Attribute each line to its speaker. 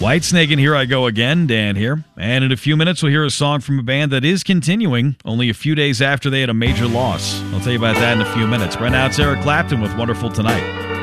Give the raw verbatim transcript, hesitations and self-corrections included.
Speaker 1: Whitesnake and Here I Go Again, Dan here. And in a few minutes, we'll hear a song from a band that is continuing only a few days after they had a major loss. I'll tell you about that in a few minutes. Right now, it's Eric Clapton with Wonderful Tonight.